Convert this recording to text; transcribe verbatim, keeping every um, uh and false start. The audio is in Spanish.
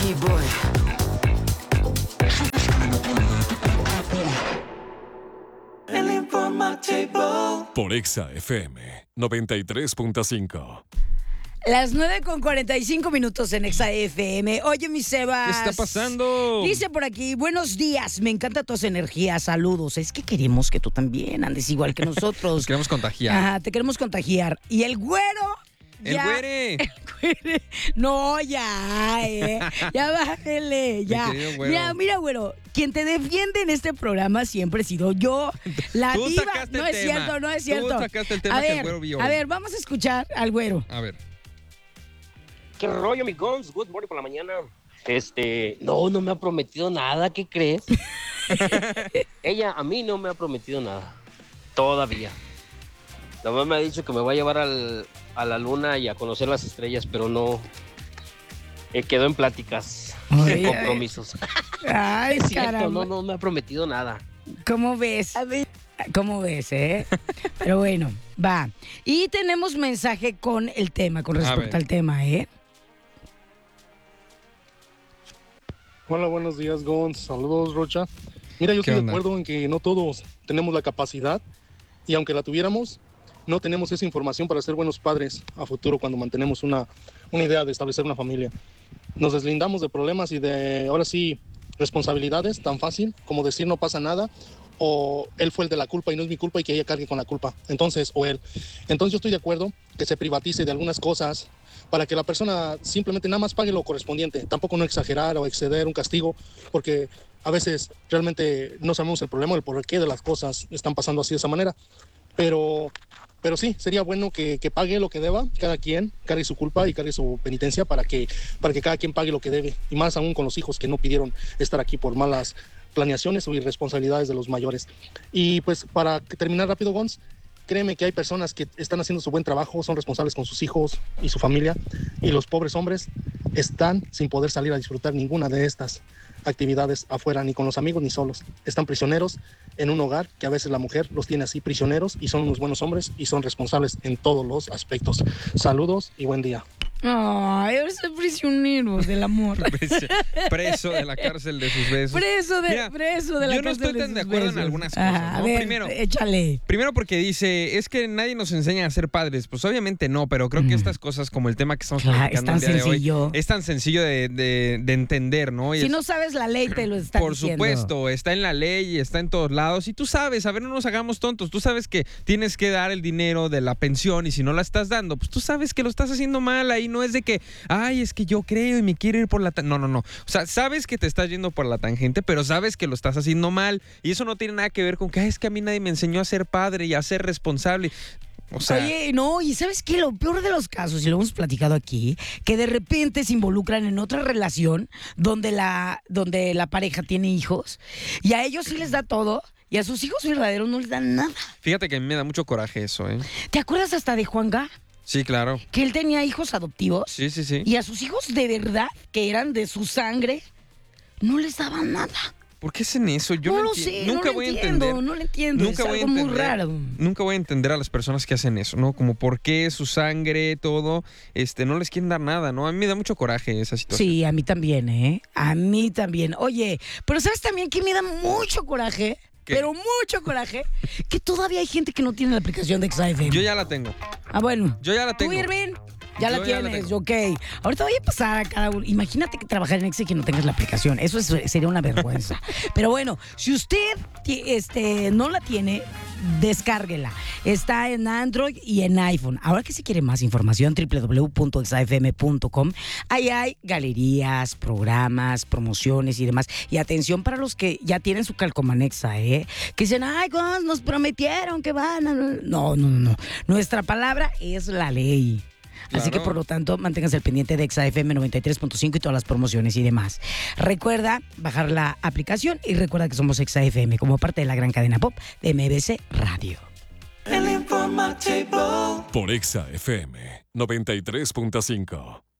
Funky Boy. El informativo. Por Exa F M noventa y tres punto cinco. Las nueve con cuarenta y cinco minutos en Exa F M. Oye, mi Sebas. ¿Qué está pasando? Dice por aquí, buenos días, me encanta tu energía, saludos. Es que queremos que tú también andes igual que nosotros. Nos queremos contagiar. Ajá, te queremos contagiar. Y el güero... ¡El ya, güere! El güere. No, ya, eh. Ya bájele, ya. querido güero. Mira, mira, güero, quien te defiende en este programa siempre he sido yo, la Tú diva. sacaste No el es tema. cierto, no es Tú cierto. sacaste el tema a que ver, el güero vio A hoy. ver, vamos a escuchar al güero. A ver. ¿Qué rollo, mi Gons? Good morning por la mañana. Este, no, no me ha prometido nada, ¿qué crees? Ella a mí no me ha prometido nada, todavía. La mamá me ha dicho que me va a llevar al, a la luna y a conocer las estrellas, pero no, eh, quedó en pláticas, Ay, en compromisos. Ay, Es cierto, caramba. no, no me ha prometido nada. ¿Cómo ves? ¿Cómo ves, eh? Pero bueno, va. Y tenemos mensaje con el tema, con respecto ver. al tema, ¿eh? Hola, buenos días, Gonz. Saludos, Rocha. Mira, yo ¿Qué estoy de onda? acuerdo en que no todos tenemos la capacidad y aunque la tuviéramos, no tenemos esa información para ser buenos padres a futuro cuando mantenemos una, una idea de establecer una familia. Nos deslindamos de problemas y de, ahora sí, responsabilidades tan fácil como decir no pasa nada o él fue el de la culpa y no es mi culpa y que ella cargue con la culpa. Entonces, o él. Entonces yo estoy de acuerdo que se privatice de algunas cosas para que la persona simplemente nada más pague lo correspondiente. Tampoco no exagerar o exceder un castigo, porque a veces realmente no sabemos el problema, el porqué de las cosas están pasando así de esa manera. Pero, pero sí, sería bueno que, que pague lo que deba, cada quien cargue su culpa y cargue su penitencia para que, para que cada quien pague lo que debe. Y más aún con los hijos que no pidieron estar aquí por malas planeaciones o irresponsabilidades de los mayores. Y pues para terminar rápido, Gonz, créeme que hay personas que están haciendo su buen trabajo, son responsables con sus hijos y su familia, y los pobres hombres están sin poder salir a disfrutar ninguna de estas actividades afuera, ni con los amigos ni solos. Están prisioneros en un hogar que a veces la mujer los tiene así prisioneros y son unos buenos hombres y son responsables en todos los aspectos. Saludos y buen día. Ay, ahora soy prisionero del amor. Preso, preso de la cárcel de sus besos. Preso de, Mira, preso de la yo no cárcel estoy tan sus de acuerdo en besos. algunas cosas, Ajá, a ¿no? ver, Primero- échale. Primero porque dice, es que nadie nos enseña a ser padres. Pues obviamente no, pero creo que estas cosas como el tema que estamos Claro, platicando es tan el día de sencillo. hoy, es tan sencillo de, de- de entender, ¿no? Y Si es- no sabes la ley, te lo están Por diciendo. supuesto, está en la ley, está en todos lados. Y tú sabes, a ver, no nos hagamos tontos. Tú sabes que tienes que dar el dinero de la pensión y si no la estás dando, pues tú sabes que lo estás haciendo mal. Ahí no es de que, ay, es que yo creo y me quiero ir por la... tan-". No, no, no. O sea, sabes que te estás yendo por la tangente, pero sabes que lo estás haciendo mal. Y eso no tiene nada que ver con que, ay, es que a mí nadie me enseñó a ser padre y a ser responsable. O sea, Oye, no, y ¿sabes qué? Lo peor de los casos, y lo hemos platicado aquí, que de repente se involucran en otra relación donde la, donde la pareja tiene hijos y a ellos sí les da todo y a sus hijos verdaderos no les dan nada. fíjate que a mí me da mucho coraje eso, ¿eh? ¿Te acuerdas hasta de Juanga? Sí, claro. Que él tenía hijos adoptivos Sí, sí, sí. y a sus hijos de verdad, que eran de su sangre, no les daban nada. ¿Por qué hacen eso? Yo no no lo enti- sé, nunca no lo voy entiendo, a entender. no lo entiendo, Nunca es voy a algo muy entender, raro. Nunca voy a entender a las personas que hacen eso, ¿no? Como por qué su sangre, todo, este, no les quieren dar nada, ¿no? A mí me da mucho coraje esa situación. Sí, a mí también, ¿eh? A mí también. Oye, pero ¿sabes también que me da mucho coraje? ¿Qué? Pero mucho coraje, que todavía hay gente que no tiene la aplicación de Exa F M. Yo ya la tengo. Ah, bueno. Yo ya la tengo. ¿Tú, Irving? Ya la Yo ya la tienes, tengo. ok. Ahorita voy a pasar a cada uno. Imagínate que trabajar en Exa y que no tengas la aplicación. Eso es- sería una vergüenza. Pero bueno, si usted ti- este, no la tiene, descárguela. Está en Android y en iPhone. Ahora que si quiere más información, doble u doble u doble u punto exa f m punto com. Ahí hay galerías, programas, promociones y demás. Y atención para los que ya tienen su calcomanexa, ¿eh? Que dicen, ay, Gonz, nos prometieron que van a... No, no, no, no. Nuestra palabra es la ley. Así que Claro. por lo tanto, manténganse al pendiente de Exa F M noventa y tres punto cinco y todas las promociones y demás. Recuerda bajar la aplicación y recuerda que somos Exa F M como parte de la gran cadena pop de M B C Radio. El informativo. Por Exa F M noventa y tres punto cinco.